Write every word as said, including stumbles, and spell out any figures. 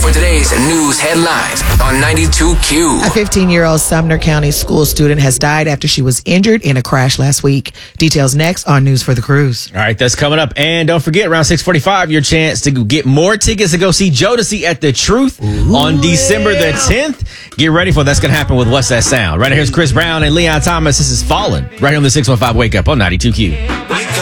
for today's news headlines on ninety-two Q. A fifteen-year-old Sumner County school student has died after she was injured in a crash last week. Details next on News for the Cruise. All right, that's coming up. And don't forget, around six forty-five, your chance to get more tickets to go see Jodeci at The Truth Ooh, on December yeah. the tenth. Get ready for that's going to happen with What's That Sound? Right now, here's Chris Brown and Leon Thomas. This is Fallen right here on the six one five Wake Up on ninety-two Q.